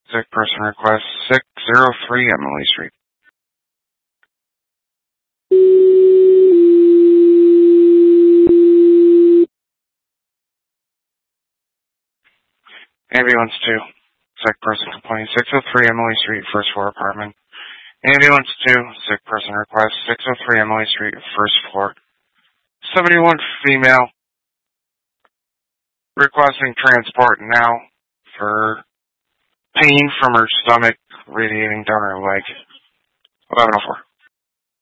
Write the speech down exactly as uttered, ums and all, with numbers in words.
Sick person request six oh three Emily Street. Ambulance two. Sick person complaint six oh three Emily Street, first floor apartment. Ambulance two. Sick person request six oh three Emily Street, first floor. seventy-one female. Requesting transport now for pain from her stomach radiating down her leg. eleven oh four.